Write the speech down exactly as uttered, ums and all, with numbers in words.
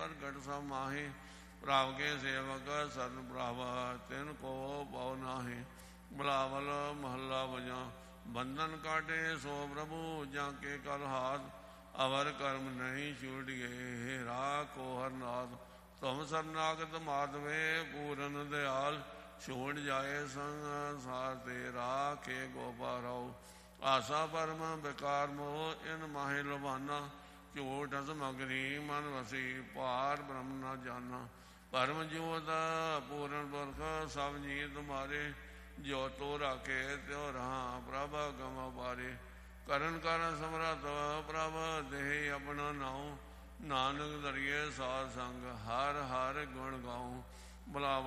ਪ੍ਰਗਟ ਸਭ ਮਾਹੀ। ਪ੍ਰਭ ਕੇ ਸੇਵਕ ਸਰਨ ਪ੍ਰਭ ਤਿਨ ਕੋ ਪਉ ਨਾਹੀ। ਬਿਲਾਵਲ ਮਹੱਲਾ ਵਜਾ ਬੰਧਨ ਕਾਟੇ ਸੋ ਪ੍ਰਭੂ ਜਾਂ ਕੇ ਕਲ ਹਾਥ। ਅਵਰ ਕਰਮ ਨਹੀਂ ਛੂਟਿਏ ਹੇ ਰਾਖੋ ਹਰ ਨਾਥ। ਤੁਮ ਸਰਨਾਗਤ ਮਾਧਵੇ ਪੂਰਨ ਦਿਆਲ। ਛੋੜ ਜਾਏ ਸੰਸਾਰ ਤੇ ਰਾਖੇ ਗੋਪਾ ਰਾਉ। ਆਸਾ ਪਰਮ ਬੇਕਾਰ ਮੋਹ ਇਨ ਮਾਹੇ ਲੁਭਾਨਾ। ਝੂਠ ਸਮਗਰੀ ਮਨ ਵਸੀ ਭਾਰ ਬ੍ਰਹਮ ਨਾ ਜਾਨਾ। ਪਰਮ ਜੋਤ ਪੂਰਨ ਪੁਰਖ ਸਭ ਜੀ ਤੁਮਾਰੇ। ਜੋ ਤੋ ਰਾਖੇ ਤਿਉ ਰਹਾ ਪ੍ਰਭ ਗਮ ਬਾਰੇ। ਕਰਨ ਕਰਨ ਸਮਰਥ ਪ੍ਰਭ ਦੇਹ ਆਪਣਾ ਨਾਉ। ਨਾਨਕ ਦਰਿਏ ਸਾਧ ਸੰਗ ਹਰ ਹਰ ਗੁਣ ਗਾਉ। ਬੁਲਾਵ